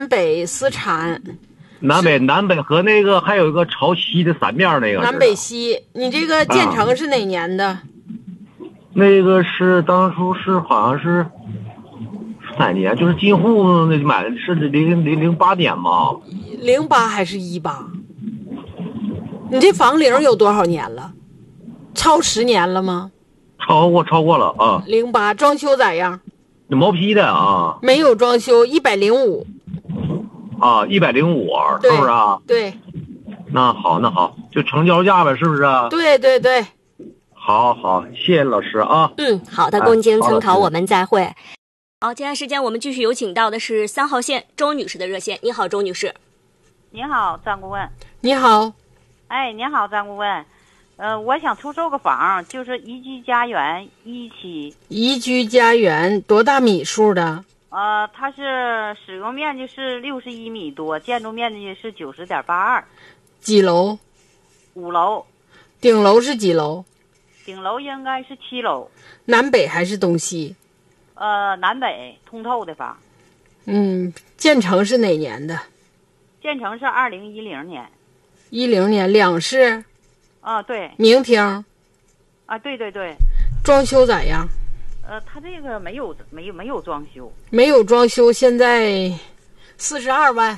北私产。 南北和那个还有一个朝西的三面那个。 南北西，你这个建成是哪年的？ 那个是当初是好像是3年，就是进户那买的是08年嘛。 08还是18？你这房龄有多少年了？超10年了吗？ 超过了啊。 08，装修咋样？ 毛坯的啊。 没有装修，105。 啊，105，是不是啊？ 对。 那好，就成交价呗，是不是啊？ 对。 好，谢谢老师啊。 好的，供您参考，我们再会。好，接下来时间我们继续有请到的是3号线周女士的热线。你好，周女士。 你好，张顾问。 你好。 哎，你好，张顾问。我想出售个房，就是宜居家园1期。 宜居家园多大米数的？ 它是使用面积是61米多，建筑面积是90.82。 几楼 ？5楼。 顶楼是几楼？ 顶楼应该是7楼。 南北还是东西？ 南北通透的房。 建成是哪年的？ 建成是2010年。 10年，两室？ 对。 明厅？ 对。 装修咋样？ 他这个没有装修。 没有装修，现在42万。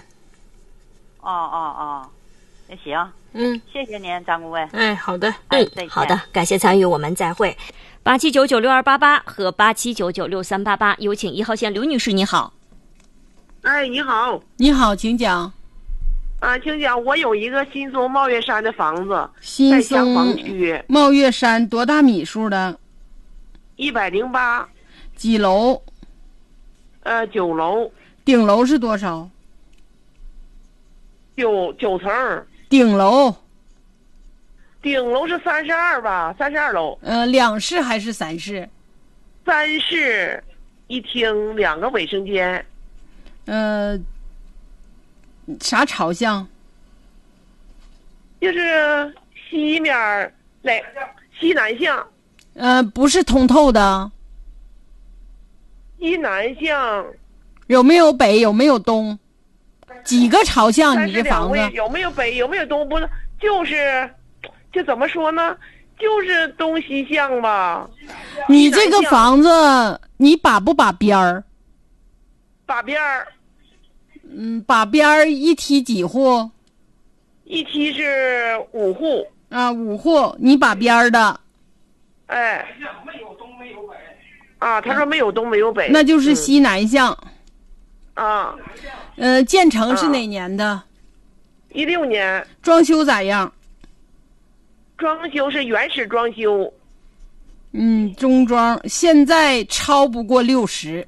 那行。谢谢您，张顾问。 哎，好的。 再见。 好的，感谢参与，我们再会。87996288和87996388，有请1号线刘女士，你好。 哎，你好。 你好，请讲。 请讲，我有一个新松茂月山的房子， 新松房区茂月山多大米数的 ？108。 几楼 ？9楼。 顶楼是多少 ？9层。 顶楼是32吧，32楼。 两室还是3室 ？3室1厅2个卫生间。 啥朝向？ 就是西面西南向。 不是通透的。 西南向。 有没有北？有没有东？几个朝向？你这房子有没有北？有没有东？不是，就怎么说呢？就是东西向吧。 你这个房子，你把不把边儿？ 把边儿。 把边儿一梯几户 ？1梯是5户。 5户，你把边儿的。 哎。没有东没有北。他说没有东没有北。 那就是西南向。建成是哪年的 ？16年。 装修咋样？ 装修是原始装修。 中装，现在超不过60。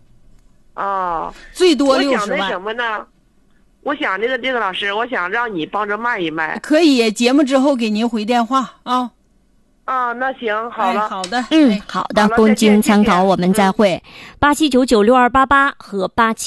最多60万。 我想那什么呢？我想这个老师，我想让你帮着卖一卖。 可以，节目之后给您回电话啊。 那行，好了。 好的。 好的，供您参考，我们再会。87996288和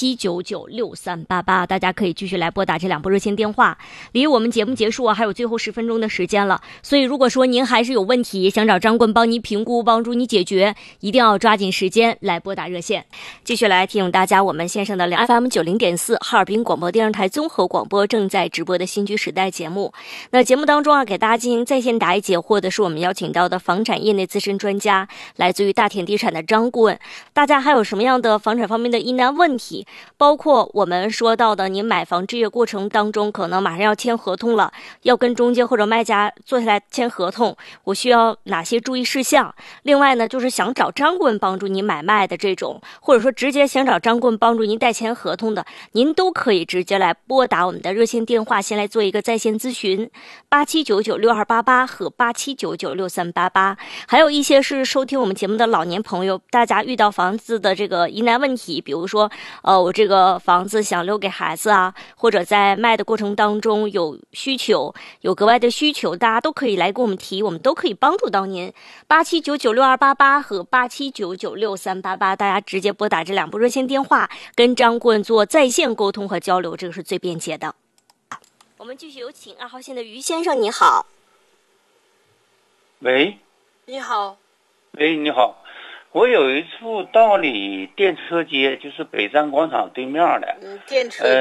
87996388，大家可以继续来拨打这2部热线电话。离我们节目结束还有最后10分钟的时间了，所以如果说您还是有问题，想找张棍帮你评估，帮助你解决，一定要抓紧时间来拨打热线。继续来提醒大家，我们线上的FM90.4哈尔滨广播电视台综合广播正在直播的新居时代节目。那节目当中给大家进行在线答疑解惑的是我们邀请到的房产业内资深专家，来自于大田地产的张顾问。大家还有什么样的房产方面的疑难问题，包括我们说到的您买房置业过程当中可能马上要签合同了，要跟中介或者卖家坐下来签合同，我需要哪些注意事项？另外呢，就是想找张顾问帮助你买卖的这种，或者说直接想找张顾问帮助您代签合同的，您都可以直接来拨打我们的热线电话，先来做一个在线咨询，87996288和87996388。还有一些是收听我们节目的老年朋友，大家遇到房子的这个疑难问题，比如说我这个房子想留给孩子啊，或者在卖的过程当中有需求，有格外的需求，大家都可以来跟我们提，我们都可以帮助到您。87996288和87996388，大家直接拨打这2部热线电话，跟张顾问做在线沟通和交流，这个是最便捷的。我们继续有请2号线的于先生，你好。 喂。 你好。 喂，你好， 我有一处道里电车街，就是北站广场对面的。 电车